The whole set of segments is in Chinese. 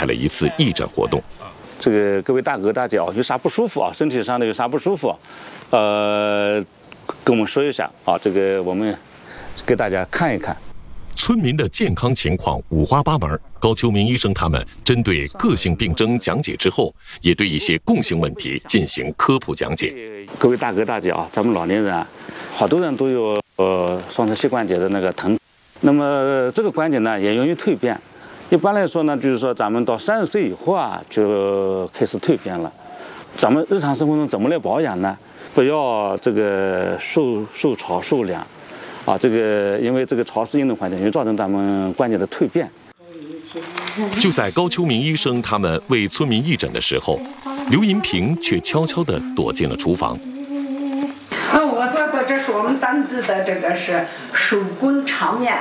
开了一次义诊活动。 这个各位大哥大姐有啥不舒服啊？身体上的有啥不舒服？跟我们说一下啊，这个我们给大家看一看。 村民的健康情况五花八门，高秋明医生他们针对个性病症讲解之后，也对一些共性问题进行科普讲解。 各位大哥大姐啊，咱们老年人啊，好多人都有双侧膝关节的那个疼，那么这个关节呢也容易蜕变。一般来说呢，就是说咱们到30岁以后啊，就开始蜕变了。咱们日常生活中怎么来保养呢？不要这个受潮受凉。这个因为这个潮湿运动环境，就造成咱们关节的蜕变。 就在高秋明医生他们为村民义诊的时候，刘银平却悄悄地躲进了厨房。 我做的这是我们当地的这个是手工长面，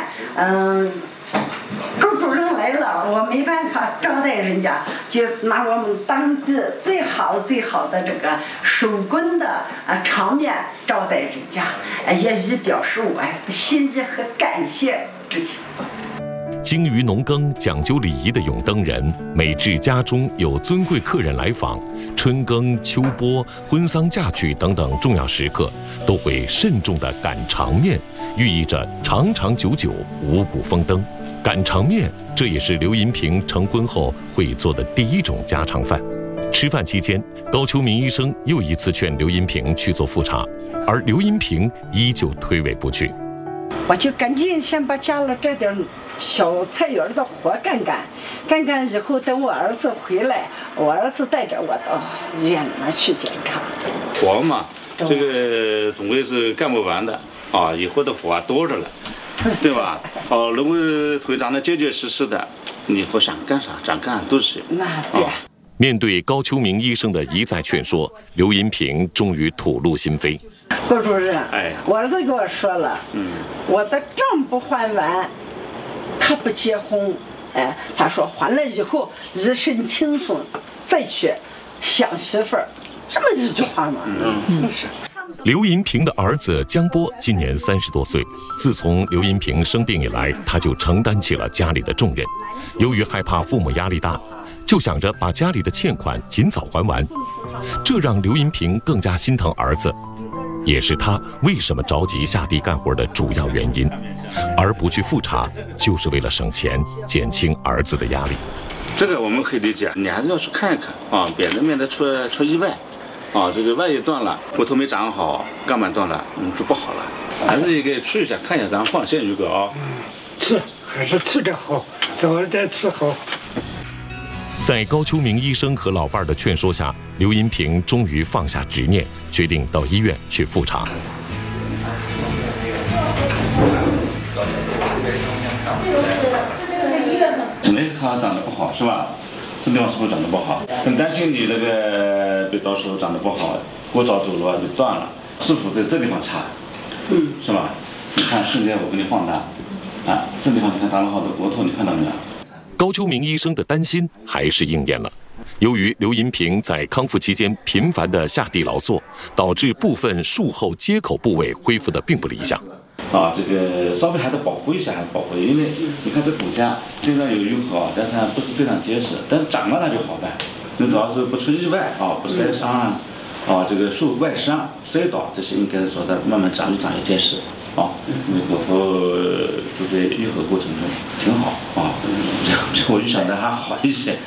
周主任来了，我没办法招待人家，就拿我们当地最好的这个手工的长面招待人家，也以表示我的心意和感谢之情。 精于农耕、讲究礼仪的永登人，每至家中有尊贵客人来访，春耕、秋播、婚丧嫁娶等等重要时刻，都会慎重地擀长面，寓意着长长久久、五谷丰登。擀长面，这也是刘银平成婚后会做的第一种家常饭。吃饭期间，高秋明医生又一次劝刘银平去做复查，而刘银平依旧推诿不去。 我就赶紧先把家里这点小菜园的活干干以后，等我儿子回来，我儿子带着我到医院里面去检查。 活嘛，这个总归是干不完的啊，以后的活多着了。对吧？如果腿长得结结实实的，你以后想干啥咋干都行。 那对。 面对高秋明医生的一再劝说，刘银平终于吐露心扉。 高主任，我儿子跟我说了，我的账不还完，他不结婚，他说还了以后一身轻松，再去想媳妇儿，这么一句话嘛。是。 刘银平的儿子江波今年30多岁，自从刘银平生病以来，他就承担起了家里的重任。由于害怕父母压力大，就想着把家里的欠款尽早还完，这让刘银平更加心疼儿子，也是他为什么着急下地干活的主要原因。而不去复查，就是为了省钱，减轻儿子的压力。 这个我们可以理解，你还是要去看一看啊，免得出意外。这个万一断了，骨头没长好，钢板断了，就不好了。还是应该去一下看一下，咱放心如果啊。 去还是去的好，早点去好。 在高秋明医生和老伴儿的劝说下，刘银平终于放下执念，决定到医院去复查。 那他长得不好是吧？这地方是不是长得不好？很担心你那个对到时候长得不好，过早走路就断了，是否在这地方插？是吧？你看瞬间我给你放大，这地方你看长了好多骨头，你看到没有？ 高秋明医生的担心还是应验了。由于刘银平在康复期间频繁的下地劳作，导致部分术后接口部位恢复的并不理想。 这个稍微还得保护一下，因为你看这骨架虽然有愈合，但是还不是非常结实，但是长了它就好办。你主要是不出意外不摔伤这个受外伤、摔倒这些，应该说它慢慢长，越长越结实因为骨头都在愈合过程中挺好我就想着还好一些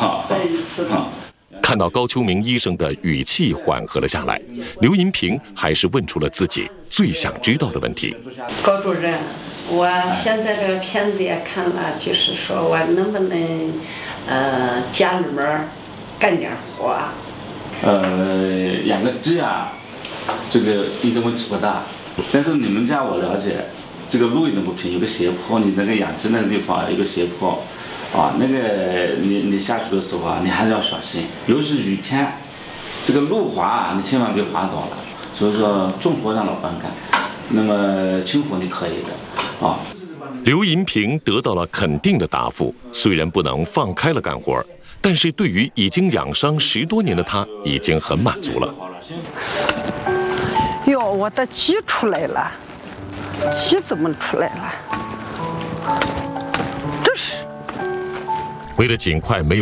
看到高秋明医生的语气缓和了下来，刘银平还是问出了自己最想知道的问题。 高主任，我现在这个片子也看了，就是说我能不能家里面干点活？ 养个鸡这个应该问题不大。但是你们家我了解，这个路有点不平，有个斜坡，你那个养鸡那个地方有一个斜坡。那个你下去的时候你还是要小心，尤其是雨天，这个路滑你千万别滑倒了。所以说重活让老伴干，那么轻活你可以的刘银平得到了肯定的答复，虽然不能放开了干活，但是对于已经养伤10多年的他，已经很满足了。 哟，我的鸡出来了，鸡怎么出来了？这是。 为了尽快没有